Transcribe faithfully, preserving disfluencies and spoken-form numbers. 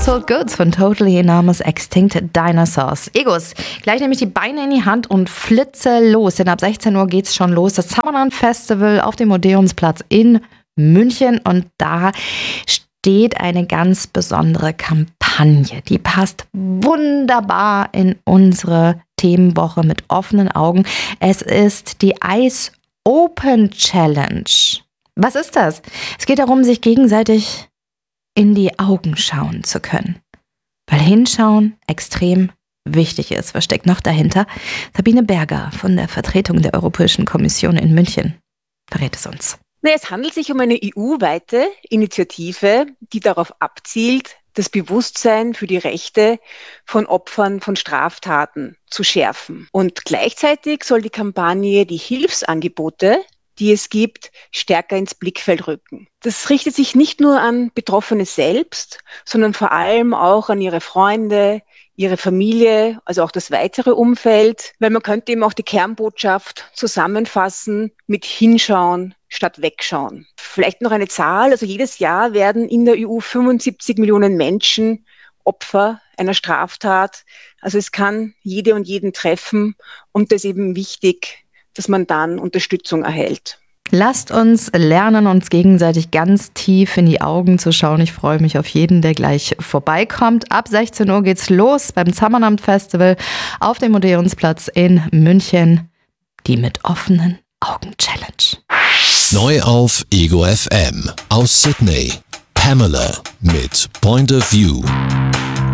Household Goods von Totally Enormous Extinct Dinosaurs. Egos, gleich nehme ich die Beine in die Hand und flitze los, denn ab sechzehn Uhr geht's schon los. Das Summerland Festival auf dem Odeonsplatz in München und da steht eine ganz besondere Kampagne. Die passt wunderbar in unsere Themenwoche mit offenen Augen. Es ist die Eyes Open Challenge. Was ist das? Es geht darum, sich gegenseitig in die Augen schauen zu können. Weil Hinschauen extrem wichtig ist. Was steckt noch dahinter? Sabine Berger von der Vertretung der Europäischen Kommission in München verrät es uns. Es handelt sich um eine E U-weite Initiative, die darauf abzielt, das Bewusstsein für die Rechte von Opfern von Straftaten zu schärfen. Und gleichzeitig soll die Kampagne die Hilfsangebote, die es gibt, stärker ins Blickfeld rücken. Das richtet sich nicht nur an Betroffene selbst, sondern vor allem auch an ihre Freunde, ihre Familie, also auch das weitere Umfeld, weil man könnte eben auch die Kernbotschaft zusammenfassen mit Hinschauen statt Wegschauen. Vielleicht noch eine Zahl, also jedes Jahr werden in der E U fünfundsiebzig Millionen Menschen Opfer einer Straftat. Also es kann jede und jeden treffen und das ist eben wichtig, dass man dann Unterstützung erhält. Lasst uns lernen, uns gegenseitig ganz tief in die Augen zu schauen. Ich freue mich auf jeden, der gleich vorbeikommt. Ab sechzehn Uhr geht's los beim Summerland Festival auf dem Odeonsplatz in München. Die mit offenen Augen Challenge. Neu auf Ego F M aus Sydney. Pamela mit Point of View.